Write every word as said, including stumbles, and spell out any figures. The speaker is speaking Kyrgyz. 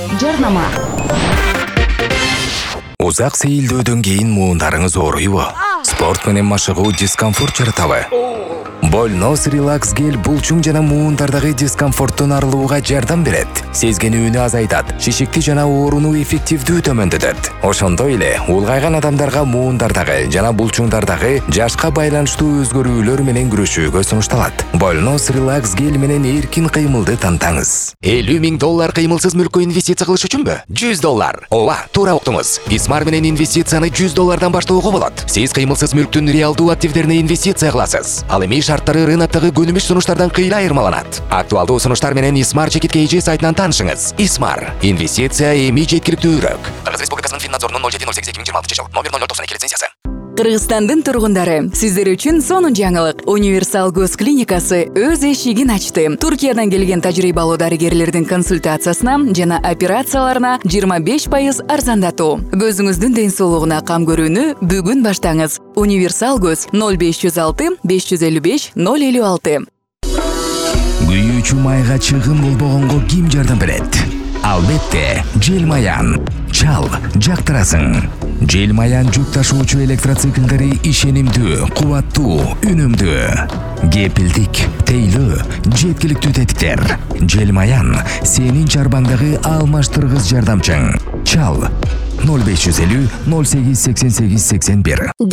жарнама. Узак сейилдөөдөн кийин муундарыңыз ооруйбу? Спорт менен машыгуу дискомфорт жаратабы? Больнос релакс гель булчуң жана муундардагы дискомфорттун арылууга жардам берет. Сезгенүүнү азайтат, шишикти жана ооруну эффективдүү төмөндөтөт. Ошондой эле улгайган адамдарга муундардагы жана булчуңдардагы жашка байланыштуу өзгөрүүлөр менен күрөшүүгө сунушталат. Больнос релакс гель менен эркин кыймылды тантаңыз. элүү миң доллар кыймылсыз мүлккө инвестиция кылыш үчүнбү? жүз доллар. Ооба, туура уктуңуз. Исмар менен инвестицияны жүз доллардан баштоого болот. Сиз кыймылсыз мүлктүн реалдуу активдерине инвестиция кыласыз. Ал эми шарттары рыноктогу көнүмүш сунуштардан кыйла айырмаланат. Актуалдуу сунуштар менен Исмар чекиткейчи сайтынан таанышыңыз. Исмар. Инвестиция эми жеткиликтүүрөөк. Кыргыз Республикасынын Финнадзорунун ноль жети ноль сегиз эки миң жыйырма алтынчы жыл номер ноль ноль токсон эки лицензиясы. Кыргызстандын тургундары, сиздер үчүн сонун жаңылык. Универсал көз клиникасы өз эшигин ачты. Туркиядан келген тажрыйбалуу дарыгерлердин консультациясына жана операцияларына жыйырма беш пайыз арзандатуу. Көзүңүздүн ден соолугуна кам көрүүнү бүгүн баштаңыз. Универсал көз ноль беш жүз алты беш жүз элүү беш ноль элүү алты. Күйүүчү майга чыгым болбогонго ким жардам берет? Албетте, Желмаян. Чал, жактырасың. Желмаян жүк ташуучу электроциклдери ишенимдүү, кубаттуу, үнүмдүү. Кепилдик, тейлөө, жеткиликтүү тетиктер. Желмаян сенин чарбаңдагы алмаштыргыс жардамчың. Чал ноль беш жүз элүү ноль сегиз сексен сегиз сексен бир.